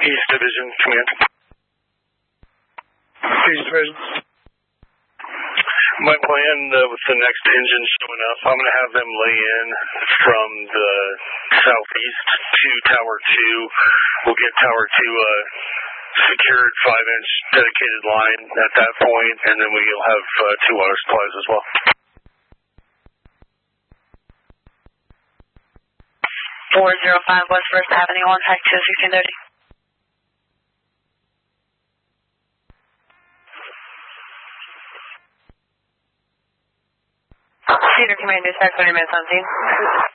East Division Command. East Division. My plan with the next engine showing up, I'm going to have them lay in from the southeast to Tower 2. We'll get Tower 2 secured 5-inch dedicated line at that point, and then we'll have 2 water supplies as well. 405 West First Avenue on track to 1630. Cedar Command, dispatch 30 minutes on scene.